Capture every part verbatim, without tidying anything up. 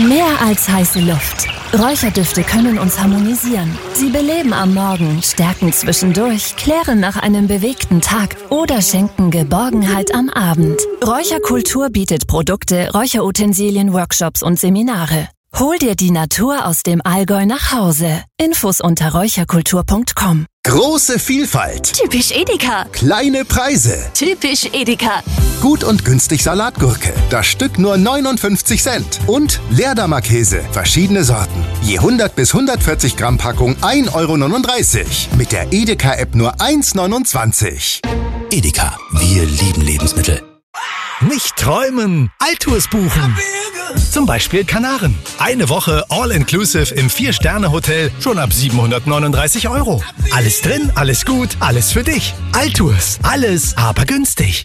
Mehr als heiße Luft. Räucherdüfte können uns harmonisieren. Sie beleben am Morgen, stärken zwischendurch, klären nach einem bewegten Tag oder schenken Geborgenheit am Abend. Räucherkultur bietet Produkte, Räucherutensilien, Workshops und Seminare. Hol dir die Natur aus dem Allgäu nach Hause. Infos unter räucherkultur punkt com. Große Vielfalt. Typisch Edeka. Kleine Preise. Typisch Edeka. Gut und günstig Salatgurke. Das Stück nur neunundfünfzig Cent. Und Leerdammer Käse. Verschiedene Sorten. Je hundert bis hundertvierzig Gramm Packung ein Euro neununddreißig. Mit der Edeka-App nur eins neunundzwanzig. Edeka. Wir lieben Lebensmittel. Nicht träumen, Altours buchen. Zum Beispiel Kanaren. Eine Woche All-Inclusive im Vier-Sterne-Hotel schon ab siebenhundertneununddreißig Euro. Alles drin, alles gut, alles für dich. Altours. Alles, aber günstig.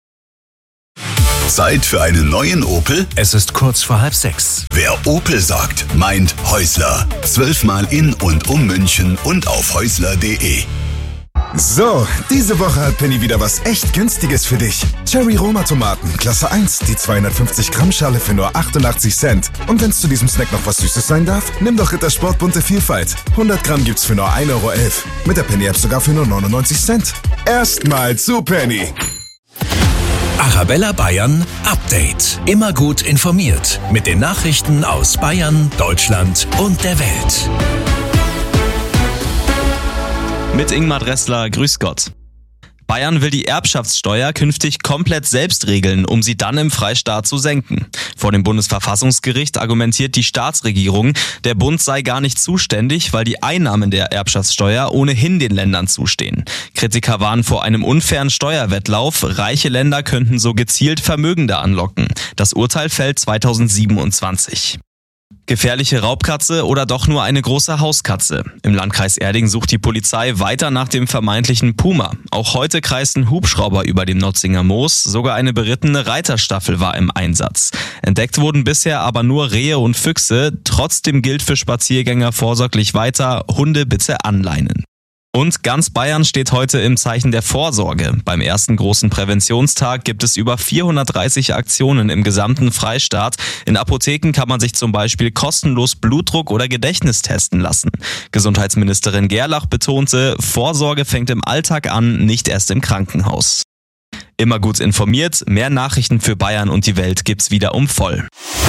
Zeit für einen neuen Opel? Es ist kurz vor halb sechs. Wer Opel sagt, meint Häusler. Zwölfmal in und um München und auf häusler punkt de. So, diese Woche hat Penny wieder was echt Günstiges für dich. Cherry Roma Tomaten, Klasse eins, die zweihundertfünfzig Gramm Schale für nur achtundachtzig Cent. Und wenn es zu diesem Snack noch was Süßes sein darf, nimm doch Rittersport bunte Vielfalt. hundert Gramm gibt's für nur ein Euro elf. Mit der Penny App sogar für nur neunundneunzig Cent. Erstmal zu Penny. Arabella Bayern Update. Immer gut informiert mit den Nachrichten aus Bayern, Deutschland und der Welt. Mit Ingmar Dressler, grüß Gott. Bayern will die Erbschaftssteuer künftig komplett selbst regeln, um sie dann im Freistaat zu senken. Vor dem Bundesverfassungsgericht argumentiert die Staatsregierung, der Bund sei gar nicht zuständig, weil die Einnahmen der Erbschaftssteuer ohnehin den Ländern zustehen. Kritiker warnen vor einem unfairen Steuerwettlauf. Reiche Länder könnten so gezielt Vermögende anlocken. Das Urteil fällt zweitausendsiebenundzwanzig. Gefährliche Raubkatze oder doch nur eine große Hauskatze? Im Landkreis Erding sucht die Polizei weiter nach dem vermeintlichen Puma. Auch heute kreisten Hubschrauber über dem Notzinger Moos, sogar eine berittene Reiterstaffel war im Einsatz. Entdeckt wurden bisher aber nur Rehe und Füchse, trotzdem gilt für Spaziergänger vorsorglich weiter, Hunde bitte anleinen. Und ganz Bayern steht heute im Zeichen der Vorsorge. Beim ersten großen Präventionstag gibt es über vierhundertdreißig Aktionen im gesamten Freistaat. In Apotheken kann man sich zum Beispiel kostenlos Blutdruck oder Gedächtnis testen lassen. Gesundheitsministerin Gerlach betonte, Vorsorge fängt im Alltag an, nicht erst im Krankenhaus. Immer gut informiert, mehr Nachrichten für Bayern und die Welt gibt's wieder um voll.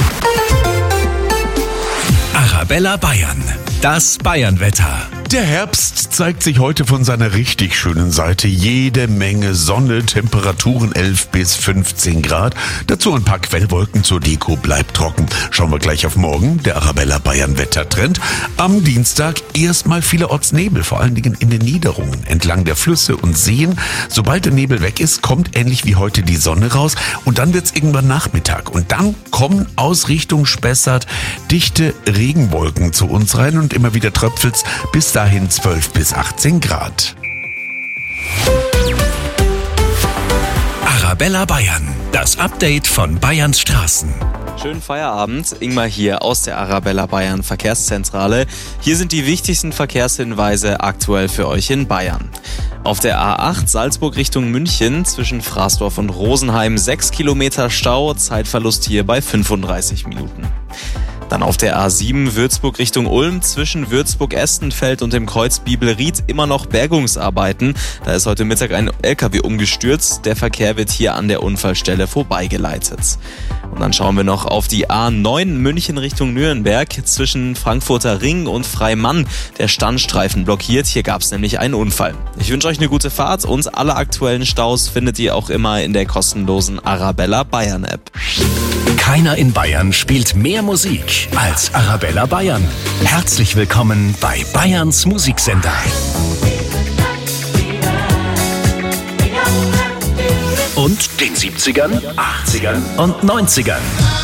Arabella Bayern. Das Bayernwetter. Der Herbst zeigt sich heute von seiner richtig schönen Seite. Jede Menge Sonne, Temperaturen elf bis fünfzehn Grad. Dazu ein paar Quellwolken zur Deko, bleibt trocken. Schauen wir gleich auf morgen, der Arabella Bayern Wettertrend. Am Dienstag erstmal vielerorts Nebel, vor allen Dingen in den Niederungen, entlang der Flüsse und Seen. Sobald der Nebel weg ist, kommt ähnlich wie heute die Sonne raus und dann wird's irgendwann Nachmittag. Und dann kommen aus Richtung Spessart dichte Regenwolken zu uns rein und immer wieder tröpfelt's, bis dahin zwölf bis achtzehn Grad. Arabella Bayern, das Update von Bayerns Straßen. Schönen Feierabend, Ingmar hier aus der Arabella Bayern Verkehrszentrale. Hier sind die wichtigsten Verkehrshinweise aktuell für euch in Bayern. Auf der A acht Salzburg Richtung München zwischen Fraßdorf und Rosenheim sechs Kilometer Stau, Zeitverlust hier bei fünfunddreißig Minuten. Dann auf der A sieben Würzburg Richtung Ulm zwischen Würzburg-Estenfeld und dem Kreuz Bibelried immer noch Bergungsarbeiten. Da ist heute Mittag ein L K W umgestürzt. Der Verkehr wird hier an der Unfallstelle vorbeigeleitet. Und dann schauen wir noch auf die A neun München Richtung Nürnberg zwischen Frankfurter Ring und Freimann. Der Standstreifen blockiert. Hier gab es nämlich einen Unfall. Ich wünsche euch eine gute Fahrt und alle aktuellen Staus findet ihr auch immer in der kostenlosen Arabella Bayern App. Keiner in Bayern spielt mehr Musik als Arabella Bayern. Herzlich willkommen bei Bayerns Musiksender. Und den siebzigern, achtzigern und neunzigern.